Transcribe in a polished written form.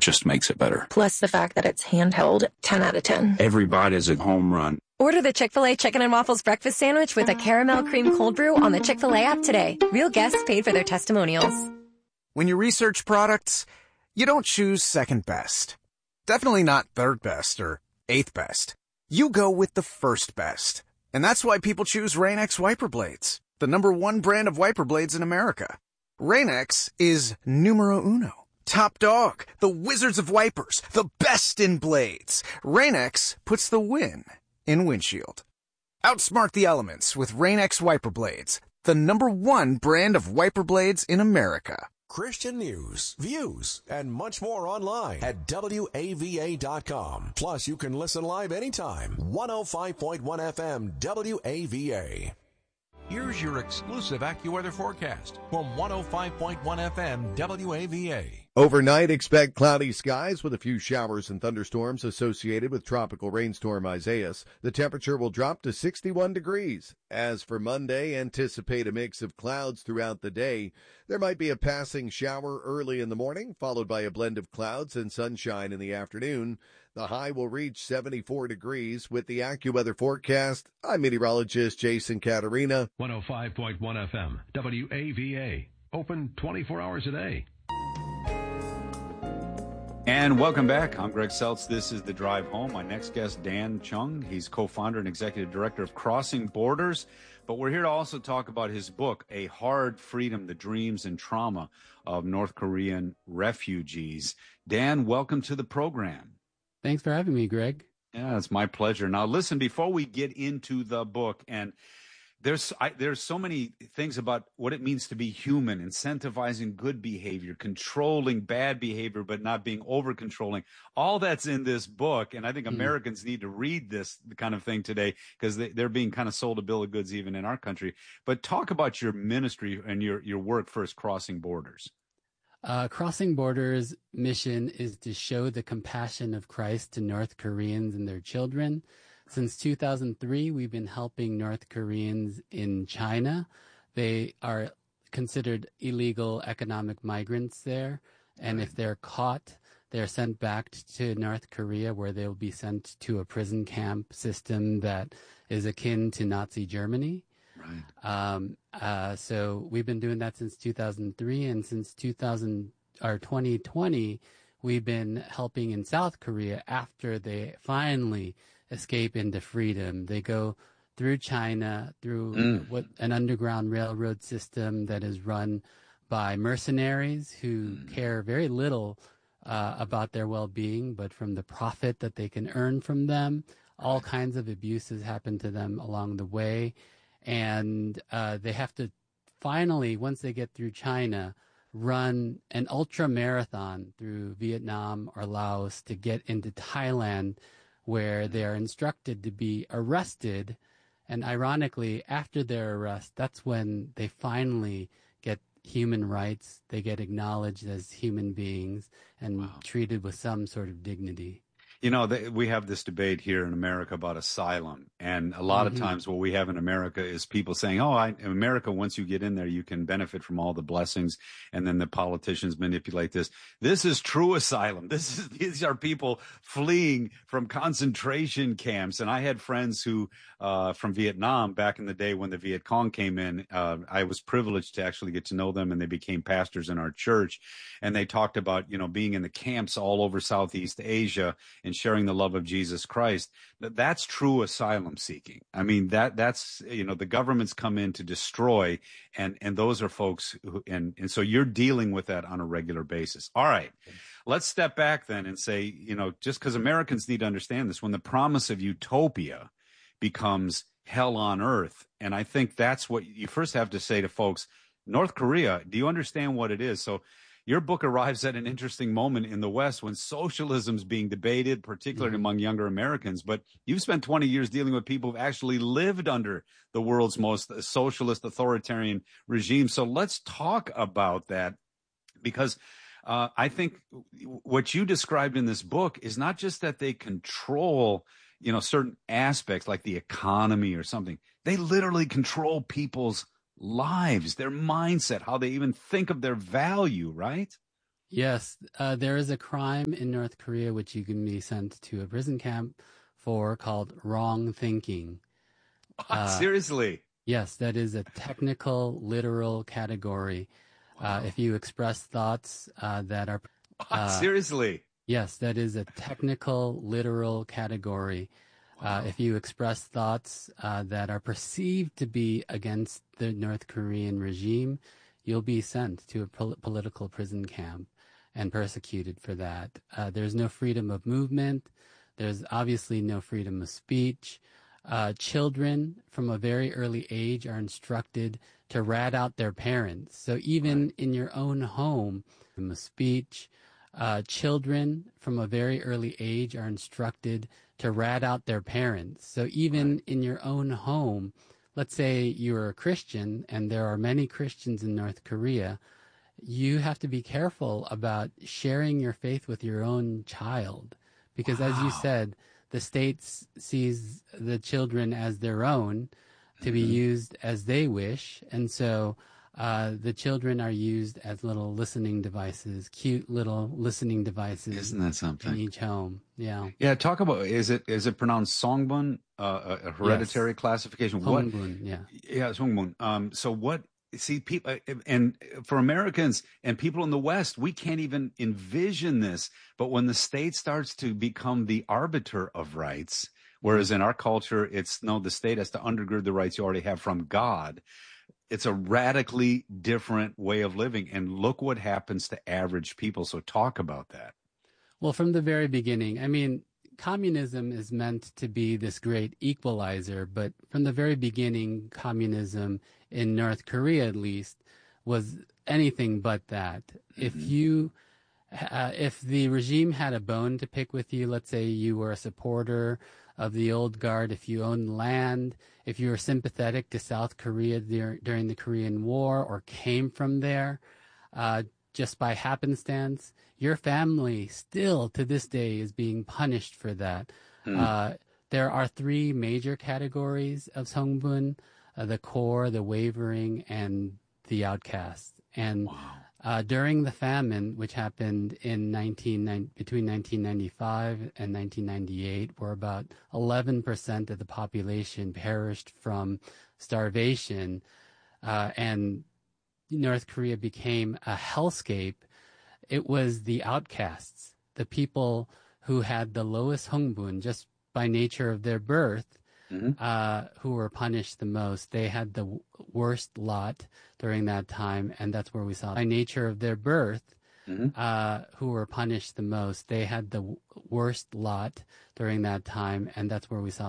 just makes it better. Plus the fact that it's handheld, 10 out of 10. Every bite is a home run. Order the Chick-fil-A Chicken and Waffles Breakfast Sandwich with a caramel cream cold brew on the Chick-fil-A app today. Real guests paid for their testimonials. When you research products, you don't choose second best. Definitely not third best or eighth best. You go with the first best. And that's why people choose Rain-X wiper blades, the #1 brand of wiper blades in America. Rain-X is numero uno. Top dog, the wizards of wipers, the best in blades. Rain-X puts the win in windshield. Outsmart the elements with Rain-X wiper blades, the #1 brand of wiper blades in America. Christian news, views, and much more online at WAVA.com. Plus, you can listen live anytime. 105.1 FM WAVA. Here's your exclusive AccuWeather forecast from 105.1 FM WAVA. Overnight, expect cloudy skies with a few showers and thunderstorms associated with tropical rainstorm Isaias. The temperature will drop to 61 degrees. As for Monday, anticipate a mix of clouds throughout the day. There might be a passing shower early in the morning, followed by a blend of clouds and sunshine in the afternoon. The high will reach 74 degrees. With the AccuWeather forecast, I'm meteorologist Jason Caterina. 105.1 FM, WAVA. Open 24 hours a day. And welcome back. I'm Greg Seltz. This is The Drive Home. My next guest, Dan Chung. He's co-founder and executive director of Crossing Borders. But we're here to also talk about his book, A Hard Freedom, The Dreams and Trauma of North Korean Refugees. Dan, welcome to the program. Thanks for having me, Greg. Yeah, it's my pleasure. Now, listen, before we get into the book, and there's so many things about what it means to be human, incentivizing good behavior, controlling bad behavior, but not being over-controlling. All that's in this book, and I think Americans need to read this kind of thing today because they're being kind of sold a bill of goods even in our country. But talk about your ministry and your work first, Crossing Borders. Crossing Borders' mission is to show the compassion of Christ to North Koreans and their children. Since 2003, we've been helping North Koreans in China. They are considered illegal economic migrants there. And if they're caught, they're sent back to North Korea, where they'll be sent to a prison camp system that is akin to Nazi Germany. Right. So we've been doing that since 2003, and since 2020, we've been helping in South Korea after they finally escape into freedom. They go through China, through an underground railroad system that is run by mercenaries who care very little about their well-being, but from the profit that they can earn from them. All kinds of abuses happen to them along the way. And they have to finally, once they get through China, run an ultra marathon through Vietnam or Laos to get into Thailand, where they are instructed to be arrested. And ironically, after their arrest, that's when they finally get human rights. They get acknowledged as human beings and treated with some sort of dignity. You know, we have this debate here in America about asylum. And a lot of times what we have in America is people saying, in America, once you get in there, you can benefit from all the blessings. And then the politicians manipulate this. This is true asylum. These are people fleeing from concentration camps. And I had friends who, from Vietnam back in the day when the Viet Cong came in, I was privileged to actually get to know them, and they became pastors in our church. And they talked about, being in the camps all over Southeast Asia and sharing the love of Jesus Christ. That's true asylum seeking. I mean, that's the governments come in to destroy, and those are folks who, and so you're dealing with that on a regular basis. All right, let's step back then and say, just because Americans need to understand this, when the promise of utopia becomes hell on earth, and I think that's what you first have to say to folks. North Korea, do you understand what it is? So your book arrives at an interesting moment in the West when socialism is being debated, particularly among younger Americans. But you've spent 20 years dealing with people who've actually lived under the world's most socialist authoritarian regime. So let's talk about that, because I think what you described in this book is not just that they control, certain aspects like the economy or something. They literally control people's lives, their mindset, how they even think of their value, right? Yes, there is a crime in North Korea which you can be sent to a prison camp for called wrong thinking. Seriously? Yes, that is a technical, literal category. If you express thoughts that are... Seriously? Yes, that is a technical, literal category. If you express thoughts that are perceived to be against the North Korean regime, you'll be sent to a political prison camp and persecuted for that. There's no freedom of movement. There's obviously no freedom of speech. Children from a very early age are instructed to rat out their parents. So even in your own home, freedom of speech, children from a very early age are instructed to rat out their parents. So even in your own home, let's say you're a Christian, and there are many Christians in North Korea, you have to be careful about sharing your faith with your own child. Because as you said, the state sees the children as their own to be used as they wish. And so the children are used as little listening devices, cute little listening devices. Isn't that something? In each home. Yeah. Yeah. Talk about, is it pronounced Songbun, a hereditary classification? Songbun, yeah. Yeah, Songbun. So what, see, people, and for Americans and people in the West, we can't even envision this. But when the state starts to become the arbiter of rights, whereas in our culture, it's no, the state has to undergird the rights you already have from God. It's a radically different way of living. And look what happens to average people. So talk about that. Well, from the very beginning, I mean, communism is meant to be this great equalizer, but from the very beginning, communism in North Korea, at least, was anything but that. Mm-hmm. If the regime had a bone to pick with you, let's say you were a supporter of the old guard, if you owned land, if you were sympathetic to South Korea during the Korean War or came from there, just by happenstance, your family still to this day is being punished for that. There are three major categories of Songbun: the core, the wavering, and the outcasts. And during the famine, which happened in between 1995 and 1998, where about 11% of the population perished from starvation, and North Korea became a hellscape, it was the outcasts, the people who had the lowest Hongbun just by nature of their birth, who were punished the most. They had the worst lot during that time, and that's where we saw by nature of their birth, who were punished the most. They had the worst lot during that time, and that's where we saw